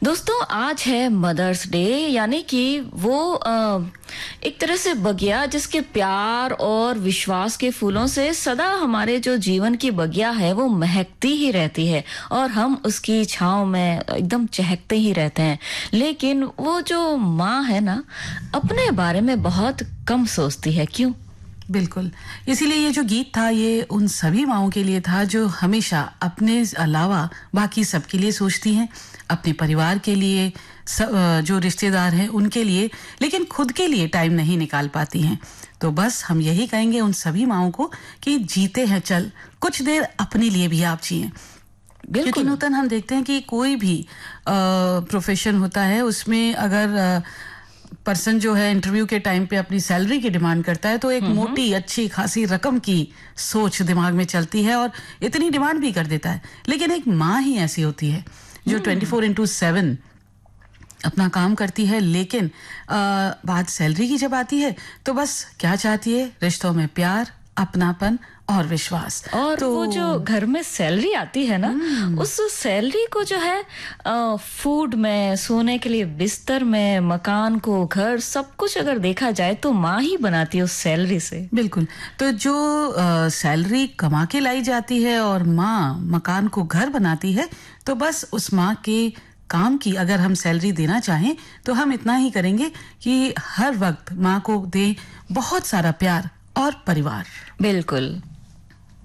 दोस्तों आज है मदर्स डे, यानी कि वो एक तरह से बगिया जिसके प्यार और विश्वास के फूलों से सदा हमारे जो जीवन की बगिया है वो महकती ही रहती है और हम उसकी छांव में एकदम चहकते ही रहते हैं। लेकिन वो जो माँ है ना, अपने बारे में बहुत कम सोचती है। क्यों? बिल्कुल, इसीलिए ये जो गीत था ये उन सभी माँओं के लिए था जो हमेशा अपने अलावा बाकी सबके लिए सोचती हैं, अपने परिवार के लिए, जो रिश्तेदार हैं उनके लिए, लेकिन खुद के लिए टाइम नहीं निकाल पाती हैं। तो बस हम यही कहेंगे उन सभी माँओं को कि जीते हैं चल, कुछ देर अपने लिए भी आप जिएं। क्योंकि नूतन हम देखते हैं कि कोई भी प्रोफेशन होता है, उसमें अगर पर्सन जो है इंटरव्यू के टाइम पे अपनी सैलरी की डिमांड करता है तो एक मोटी अच्छी खासी रकम की सोच दिमाग में चलती है और इतनी डिमांड भी कर देता है। लेकिन एक माँ ही ऐसी होती है जो 24/7 अपना काम करती है, लेकिन बात सैलरी की जब आती है तो बस क्या चाहती है? रिश्तों में प्यार, अपनापन और विश्वास। और तो वो जो घर में सैलरी आती है ना, उस सैलरी को जो है फूड में, सोने के लिए बिस्तर में, मकान को, घर, सब कुछ अगर देखा जाए तो माँ ही बनाती है उस सैलरी से। बिल्कुल। तो जो सैलरी कमा के लाई जाती है और माँ मकान को घर बनाती है, तो बस उस माँ के काम की अगर हम सैलरी देना चाहें तो हम इतना ही करेंगे कि हर वक्त माँ को दे बहुत सारा प्यार और परिवार। बिल्कुल।